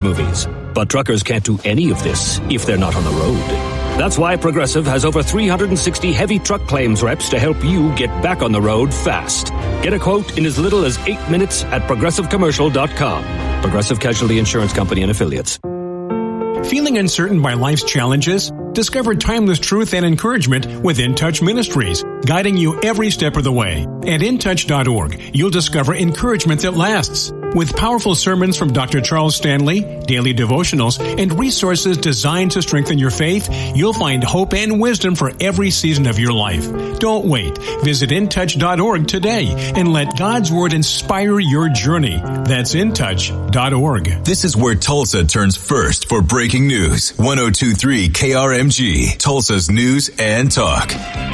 movies. But truckers can't do any of this if they're not on the road. That's why Progressive has over 360 heavy truck claims reps to help you get back on the road fast. Get a quote in as little as 8 minutes at ProgressiveCommercial.com. Progressive Casualty Insurance Company and Affiliates. Feeling uncertain by life's challenges? Discover timeless truth and encouragement with In Touch Ministries, guiding you every step of the way. At intouch.org, you'll discover encouragement that lasts. With powerful sermons from Dr. Charles Stanley, daily devotionals, and resources designed to strengthen your faith, you'll find hope and wisdom for every season of your life. Don't wait. Visit intouch.org today and let God's Word inspire your journey. That's intouch.org. This is where Tulsa turns first for breaking news. 102.3 KRMG, Tulsa's News and Talk.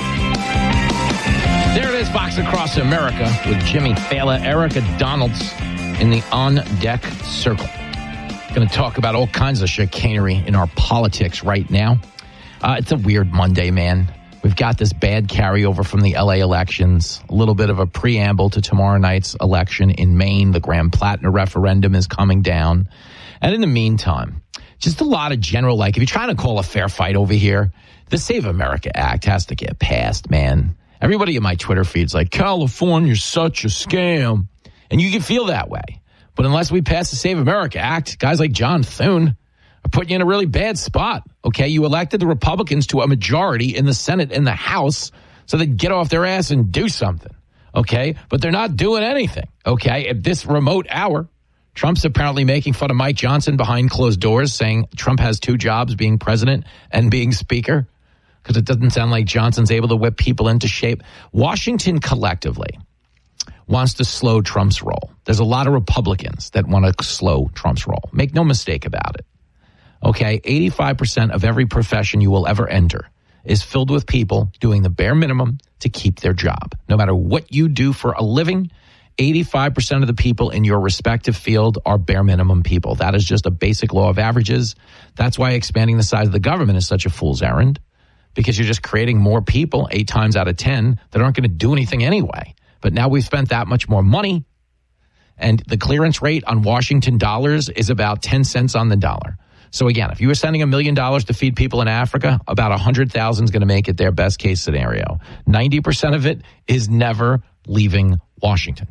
There it is, Fox Across America with Jimmy Fallon, Erica Donalds in the on-deck circle. Going to talk about all kinds of chicanery in our politics right now. It's a weird Monday, man. We've got this bad carryover from the LA elections, a little bit of a preamble to tomorrow night's election in Maine. The Grand Platner referendum is coming down. And in the meantime, just a lot of general, if you're trying to call a fair fight over here, the Save America Act has to get passed, man. Everybody in my Twitter feed's like, California's such a scam. And you can feel that way. But unless we pass the Save America Act, guys like John Thune are putting you in a really bad spot. Okay, you elected the Republicans to a majority in the Senate and the House so they'd get off their ass and do something. Okay, but they're not doing anything. Okay, at this remote hour, Trump's apparently making fun of Mike Johnson behind closed doors, saying Trump has two jobs, being president and being speaker, because it doesn't sound like Johnson's able to whip people into shape. Washington collectively wants to slow Trump's roll. There's a lot of Republicans that want to slow Trump's roll. Make no mistake about it. Okay, 85% of every profession you will ever enter is filled with people doing the bare minimum to keep their job. No matter what you do for a living, 85% of the people in your respective field are bare minimum people. That is just a basic law of averages. That's why expanding the size of the government is such a fool's errand, because you're just creating more people 8 times out of 10 that aren't going to do anything anyway. But now we've spent that much more money, and the clearance rate on Washington dollars is about 10 cents on the dollar. So again, if you were sending $1 million to feed people in Africa, about 100,000 is going to make it their best case scenario. 90% of it is never leaving Washington.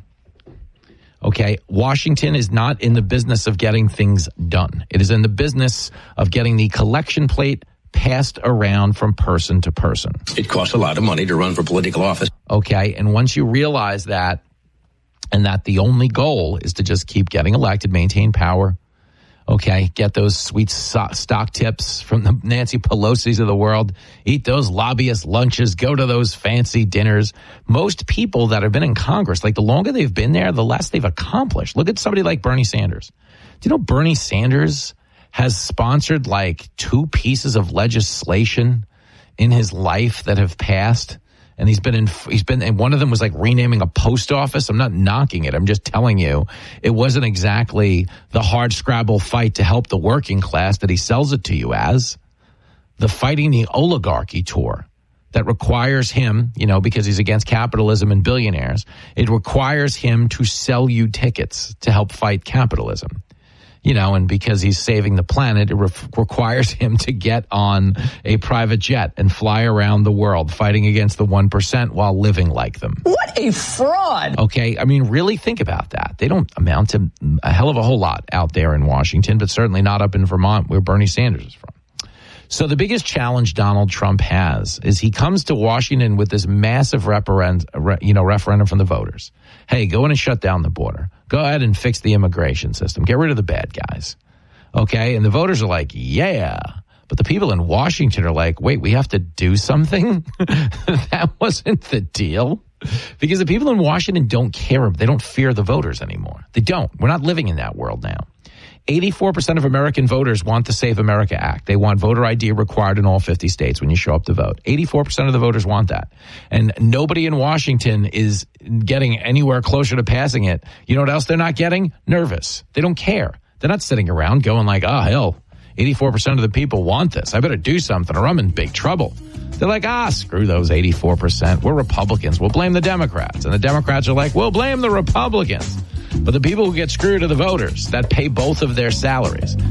Okay, Washington is not in the business of getting things done. It is in the business of getting the collection plate passed around from person to person. It costs a lot of money to run for political office. Okay, and once you realize that, and that the only goal is to just keep getting elected, maintain power, okay, get those sweet stock tips from the Nancy Pelosi's of the world, eat those lobbyist lunches, go to those fancy dinners. Most people that have been in Congress, the longer they've been there, the less they've accomplished. Look at somebody like Bernie Sanders. Do you know Bernie Sanders has sponsored 2 pieces of legislation in his life that have passed? And and one of them was renaming a post office. I'm not knocking it. I'm just telling you, it wasn't exactly the hard scrabble fight to help the working class that he sells it to you as. The fighting the oligarchy tour that requires him, because he's against capitalism and billionaires, it requires him to sell you tickets to help fight capitalism. And because he's saving the planet, it requires him to get on a private jet and fly around the world fighting against the 1% while living like them. What a fraud. Okay, really think about that. They don't amount to a hell of a whole lot out there in Washington, but certainly not up in Vermont where Bernie Sanders is from. So the biggest challenge Donald Trump has is he comes to Washington with this massive referendum from the voters. Hey, go in and shut down the border. Go ahead and fix the immigration system. Get rid of the bad guys. Okay? And the voters are like, yeah. But the people in Washington are like, wait, we have to do something? That wasn't the deal. Because the people in Washington don't care. They don't fear the voters anymore. They don't. We're not living in that world now. 84% of American voters want the Save America Act. They want voter ID required in all 50 states when you show up to vote. 84% of the voters want that. And nobody in Washington is getting anywhere closer to passing it. You know what else they're not getting? Nervous. They don't care. They're not sitting around going hell, 84% of the people want this. I better do something or I'm in big trouble. They're like, screw those 84%. We're Republicans. We'll blame the Democrats. And the Democrats are like, we'll blame the Republicans. But the people who get screwed are the voters that pay both of their salaries.